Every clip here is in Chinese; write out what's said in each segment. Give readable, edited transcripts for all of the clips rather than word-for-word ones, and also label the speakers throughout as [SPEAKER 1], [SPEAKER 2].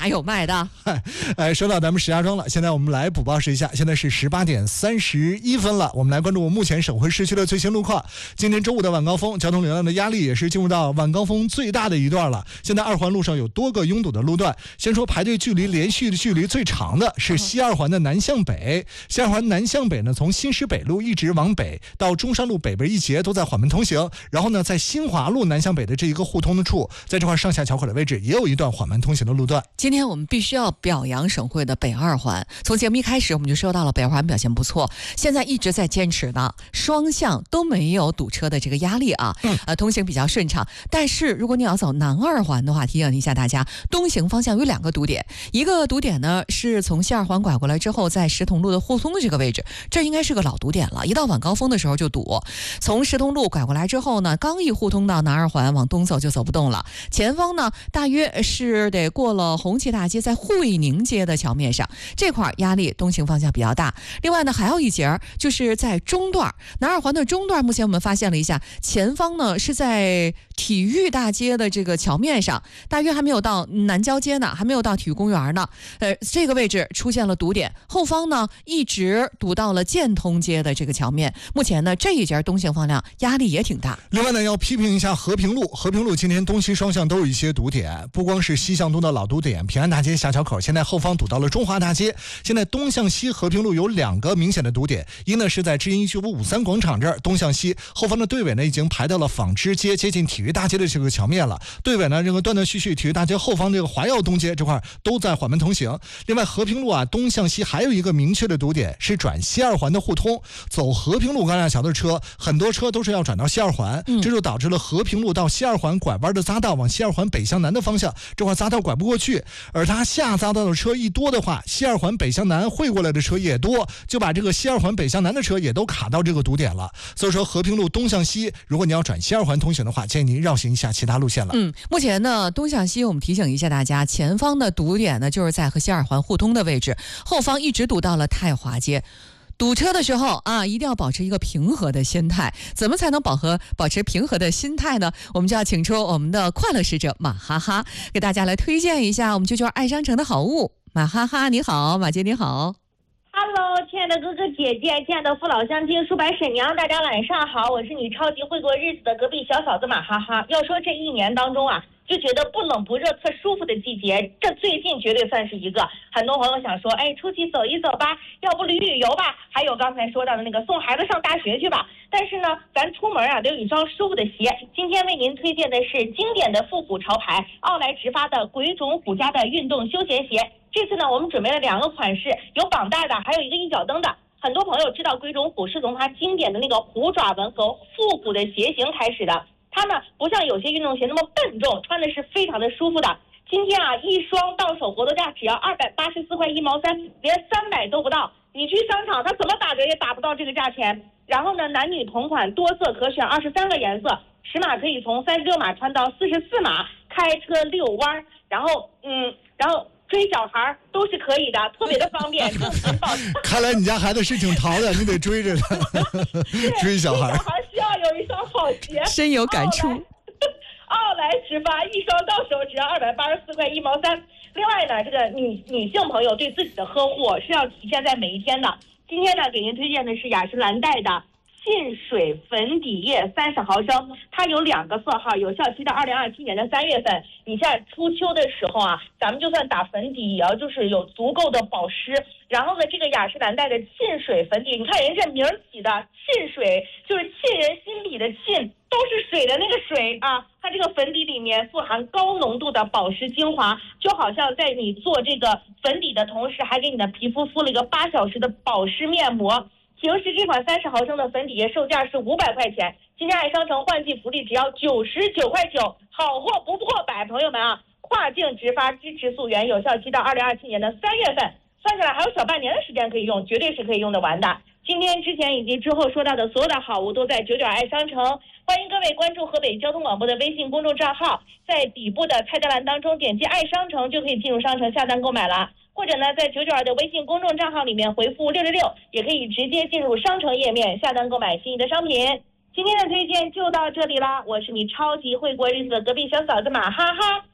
[SPEAKER 1] 哪有卖的？
[SPEAKER 2] 说到咱们石家庄了，现在我们来补报时一下，现在是18点31分了。我们来关注目前省会市区的最新路况。今天周五的晚高峰，交通流量的压力也是进入到晚高峰最大的一段了。现在二环路上有多个拥堵的路段，先说排队连续距离最长的是西二环的南向北。西二环南向北呢，从新石北路一直往北到中山路北边一节都在缓慢通行，然后呢，在新华路南向北的这一个互通的处，在这块上下桥口的位置也有一段缓慢通行的路段。
[SPEAKER 1] 今天我们必须要表扬省会的北二环，从节目一开始我们就说到了北二环表现不错，现在一直在坚持的双向都没有堵车的这个压力啊，通行比较顺畅。但是如果你要走南二环的话，提醒一下大家，东行方向有2个堵点，一个堵点呢是从西二环拐过来之后，在石桐路的互通的这个位置，这应该是个老堵点了，一到晚高峰的时候就堵。从石桐路拐过来之后呢，刚一互通到南二环，往东走就走不动了。前方呢，大约是得过了红旗大街，在惠宁街的桥面上，这块压力东行方向比较大。另外呢，还有一节就是在中段，南二环的中段，目前我们发现了一下，前方呢是在体育大街的这个桥面上，大约还没有到南郊街呢，还没有到体育公园呢。这个位置出现了堵点，后方呢一直堵到了建通街的这个桥面。目前呢，这一节东行方向压力也挺大。
[SPEAKER 2] 另外呢，要批评一下和平路。和平路今天东西双向都有一些堵点，不光是西向东的老堵点，平安大街下桥口，现在后方堵到了中华大街。现在东向西和平路有2个明显的堵点，一呢是在知音1953广场这儿，东向西后方的队尾呢已经排到了纺织街接近体育大街的这个桥面了。队尾呢这个断断续续，体育大街后方这个华耀东街这块都在缓慢通行。另外和平路啊东向西还有一个明确的堵点，是转西二环的互通，走和平路高架桥的车，很多车都是要转到西二环，这就导致了和平路到西二环拐弯的匝道往西二环北向南的方向，这块匝道拐不过去，而它下匝道的车一多的话，西二环北向南汇过来的车也多，就把这个西二环北向南的车也都卡到这个堵点了。所以说和平路东向西，如果你要转西二环通行的话，建议您绕行一下其他路线了。
[SPEAKER 1] 目前呢东向西我们提醒一下大家，前方的堵点呢就是在和西二环互通的位置，后方一直堵到了太华街。堵车的时候啊，一定要保持一个平和的心态。怎么才能保持平和的心态呢？我们就要请出我们的快乐使者马哈哈，给大家来推荐一下我们992爱商城的好物。马哈哈你好，马姐你好。
[SPEAKER 3] Hello， 亲爱的哥哥姐姐，亲爱的父老乡亲、叔伯婶娘，大家晚上好，我是你超级会过日子的隔壁小嫂子马哈哈。要说这1年当中啊，就觉得不冷不热特舒服的季节，这最近绝对算是一个。很多朋友想说，出去走一走吧，要不旅游吧，还有刚才说到的那个送孩子上大学去吧。但是呢，咱出门啊得有一双舒服的鞋。今天为您推荐的是经典的复古潮牌奥莱直发的鬼冢虎家的运动休闲鞋。这次呢，我们准备了2个款式，有绑带的，还有一个一脚蹬的。很多朋友知道鬼冢虎是从它经典的那个虎爪纹和复古的鞋型开始的。它呢不像有些运动鞋那么笨重，穿的是非常的舒服的。今天啊，一双到手活动价只要284块1毛3，连300都不到。你去商场，它怎么打折也打不到这个价钱。然后呢，男女同款，多色可选23个颜色，尺码可以从36码穿到44码，开车遛弯，然后追小孩都是可以的，特别的方便。
[SPEAKER 2] 看来你家孩子是挺淘的，你得追着他追小孩。
[SPEAKER 3] 小孩需要有一双好鞋，
[SPEAKER 1] 深有感触。
[SPEAKER 3] 奥莱直发一双到手只要284块1毛3。另外呢，这个女性朋友对自己的呵护是要体现在每一天的。今天呢，给您推荐的是雅诗兰黛的沁水粉底液30毫升，它有2个色号，有效期到2027年的3月份。你现在初秋的时候啊，咱们就算打粉底也要就是有足够的保湿。然后呢，这个雅诗兰黛的沁水粉底，你看人这名起的沁水，就是沁人心理的沁，都是水的那个水啊。它这个粉底里面富含高浓度的保湿精华，就好像在你做这个粉底的同时，还给你的皮肤敷了一个8小时的保湿面膜。平时这款30毫升的粉底液售价是500块钱，今天爱商城换季福利只要99块9，好货不破百，朋友们啊！跨境直发，支持溯源，有效期到2027年的3月份，算下来还有小半年的时间可以用，绝对是可以用得完的。今天之前以及之后说到的所有的好物都在992爱商城，欢迎各位关注河北交通广播的微信公众账号，在底部的菜单栏当中点击爱商城就可以进入商城下单购买了。或者呢，在992的微信公众账号里面回复666，也可以直接进入商城页面下单购买心仪的商品。今天的推荐就到这里啦，我是你超级会过日子的隔壁小嫂子马哈哈，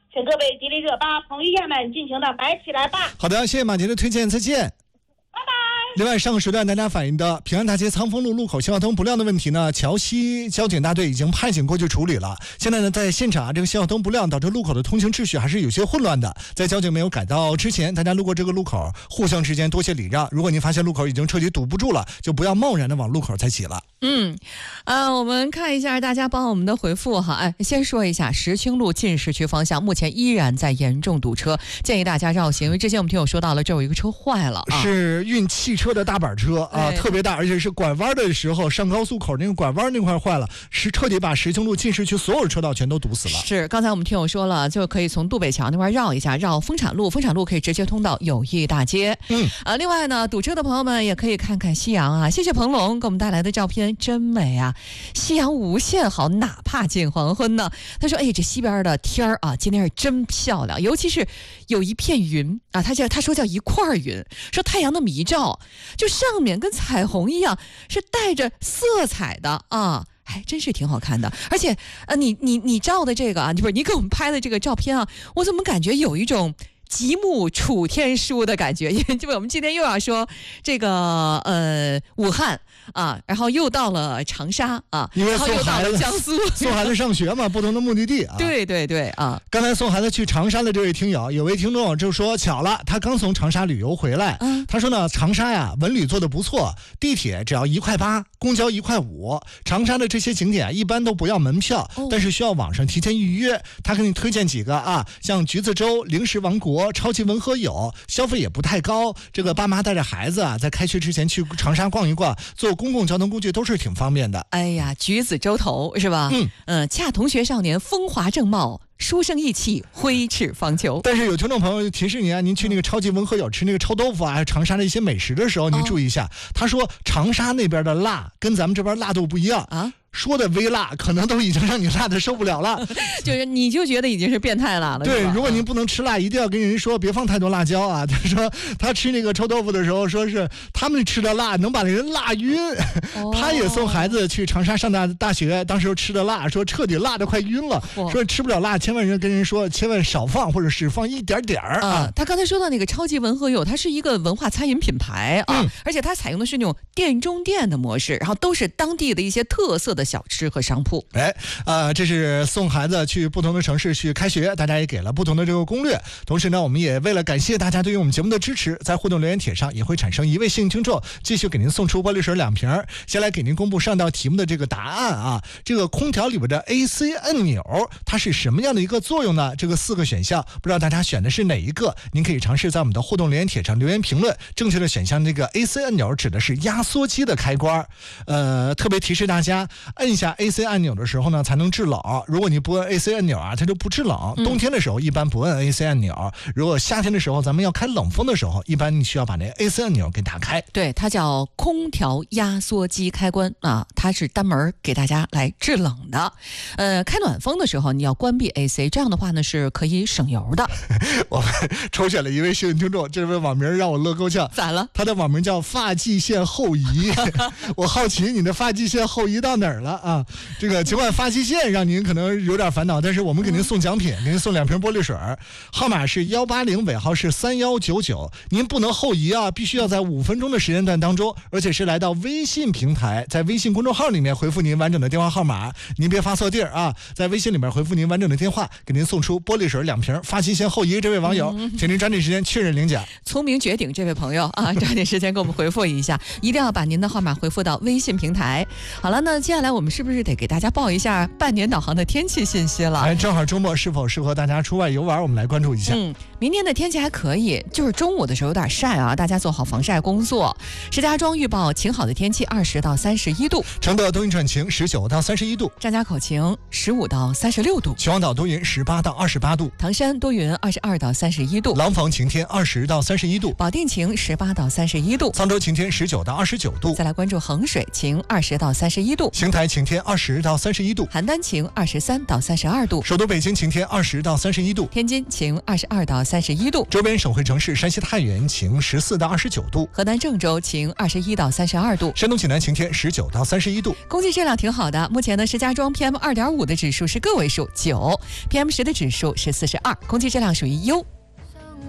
[SPEAKER 3] 请各位吉利热巴彭于晏们尽情的买起来吧。
[SPEAKER 2] 好的，谢谢马杰的推荐，再见。
[SPEAKER 3] 拜拜。
[SPEAKER 2] 另外，上个时段大家反映的平安大街仓丰路路口信号灯不亮的问题呢，桥西交警大队已经派警过去处理了。现在呢，在现场这个信号灯不亮，导致路口的通行秩序还是有些混乱的。在交警没有改道之前，大家路过这个路口，互相之间多些礼让。如果您发现路口已经彻底堵不住了，就不要贸然的往路口再挤了。
[SPEAKER 1] 我们看一下大家帮我们的回复哈。先说一下石青路进市区方向目前依然在严重堵车，建议大家绕行。因为之前我们听友说到了，这有一个车坏了啊，
[SPEAKER 2] 是运汽车的大板车啊，特别大，而且是拐弯的时候上高速口那个拐弯那块坏了，是彻底把石青路进市区所有车道全都堵死了。是，
[SPEAKER 1] 刚才我们听友说了，就可以从渡北桥那块绕一下，绕丰产路，丰产路可以直接通到友谊大街。另外呢，堵车的朋友们也可以看看夕阳啊，谢谢彭龙给我们带来的照片，真美啊，夕阳无限好，哪怕近黄昏呢。他说这西边的天儿啊，今天是真漂亮，尤其是有一片云啊，他说叫一块云，说太阳的迷照就上面跟彩虹一样，是带着色彩的啊，还真是挺好看的。而且你照的这个啊，不是你给我们拍的这个照片啊，我怎么感觉有一种极目楚天舒的感觉？因为我们今天又要说这个武汉啊，然后又到了长沙啊，然后又到了江苏，
[SPEAKER 2] 送孩子上学嘛，不同的目的地啊。
[SPEAKER 1] 对啊。
[SPEAKER 2] 刚才送孩子去长沙的这位听友，有位听众就说巧了，他刚从长沙旅游回来，他说呢，长沙呀文旅做得不错，地铁只要1.8块，公交1.5块，长沙的这些景点一般都不要门票，但是需要网上提前预约。他给你推荐几个啊，像橘子洲、零食王国、超级文和友，消费也不太高，这个爸妈带着孩子啊，在开学之前去长沙逛一逛，坐公共交通工具都是挺方便的。
[SPEAKER 1] 哎呀，橘子洲头是吧？恰同学少年风华正茂，书生意气，挥斥方遒。
[SPEAKER 2] 但是有听众朋友提示您啊，您去那个超级文和友吃那个臭豆腐啊，还有长沙的一些美食的时候，您注意一下。他说长沙那边的辣跟咱们这边辣度不一样啊。说的微辣，可能都已经让你辣的受不了了，
[SPEAKER 1] 就是你就觉得已经是变态辣了。
[SPEAKER 2] 对，如果您不能吃辣，一定要跟人说别放太多辣椒啊。他说他吃那个臭豆腐的时候，说是他们吃的辣能把人辣晕。他也送孩子去长沙上大学，当时吃的辣，说彻底辣的快晕了，说吃不了辣，千万跟人说千万少放，或者是放一点点啊。
[SPEAKER 1] 他刚才说到那个超级文和友，它是一个文化餐饮品牌啊，而且它采用的是那种店中店的模式，然后都是当地的一些特色的小吃和商铺。
[SPEAKER 2] 这是送孩子去不同的城市去开学，大家也给了不同的这个攻略。同时呢，我们也为了感谢大家对于我们节目的支持，在互动留言帖上也会产生一位幸运听众，继续给您送出玻璃水2瓶。先来给您公布上道题目的这个答案啊。这个空调里边的 AC 按钮，它是什么样的一个作用呢？这个4个选项，不知道大家选的是哪一个？您可以尝试在我们的互动留言帖上留言评论。正确的选项，这个 AC 按钮指的是压缩机的开关。特别提示大家，按下 AC 按钮的时候呢，才能制冷。如果你不按 AC 按钮啊，它就不制冷。冬天的时候一般不按 AC 按钮，如果夏天的时候咱们要开冷风的时候，一般你需要把那 AC 按钮给打开。
[SPEAKER 1] 对，它叫空调压缩机开关啊，它是单门给大家来制冷的。开暖风的时候你要关闭 AC， 这样的话呢是可以省油的。
[SPEAKER 2] 我们抽选了一位幸运听众，这位网名让我乐够呛。
[SPEAKER 1] 咋了？
[SPEAKER 2] 他的网名叫发际线后移。我好奇你的发际线后移到哪儿了啊？这个尽管发际线让您可能有点烦恼，但是我们给您送奖品，给您送2瓶玻璃水，号码是180，尾号是3199。您不能后移啊，必须要在5分钟的时间段当中，而且是来到微信平台，在微信公众号里面回复您完整的电话号码，您别发错地儿啊，在微信里面回复您完整的电话，给您送出玻璃水2瓶。发际线后移这位网友，请您抓紧时间确认领奖。
[SPEAKER 1] 聪明绝顶这位朋友啊，抓紧时间给我们回复一下，一定要把您的号码回复到微信平台。好了，那接下来我们是不是得给大家报一下半年导航的天气信息了？
[SPEAKER 2] 正好周末是否适合大家出外游玩，我们来关注一下。
[SPEAKER 1] 明天的天气还可以，就是中午的时候有点晒啊，大家做好防晒工作。石家庄预报晴好的天气20到31度，
[SPEAKER 2] 承德多云转晴19到31度，
[SPEAKER 1] 张家口晴15到36度，
[SPEAKER 2] 秦皇岛多云18到28度，
[SPEAKER 1] 唐山多云22到31度，
[SPEAKER 2] 廊坊晴天20到31度，
[SPEAKER 1] 保定晴18到31度，
[SPEAKER 2] 沧州晴天19到29度。
[SPEAKER 1] 再来关注衡水晴20到31度，
[SPEAKER 2] 邢台台晴天20到31度，
[SPEAKER 1] 邯郸晴23到32度，
[SPEAKER 2] 首都北京晴天20到31度，
[SPEAKER 1] 天津晴22到31度，
[SPEAKER 2] 周边省会城市山西太原晴14到29度，
[SPEAKER 1] 河南郑州晴21到32度，
[SPEAKER 2] 山东济南晴天19到31度。
[SPEAKER 1] 空气质量挺好的，目前呢石家庄 PM2.5的指数是个位数9，PM10的指数是42，空气质量属于优。